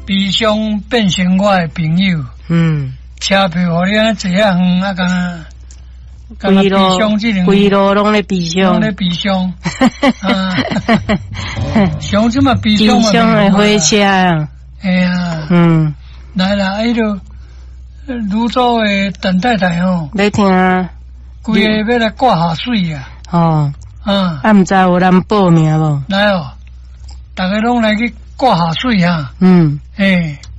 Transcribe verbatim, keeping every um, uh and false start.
悲伤变成我的朋友。 嗯， 车票互你安坐遐远啊，敢敢悲伤这两规路拢咧悲伤， 拢咧悲伤。啊，伤这么悲伤嘛？ 悲伤的火车啊！ 哎呀， 嗯， 来啦，迄个泸州的陈太太吼， 要听， 规个要来挂下水啊！ 哦， 啊， 啊，毋知有人报名无？ 来哦，大家拢来去挂下水啊！ 嗯， 诶。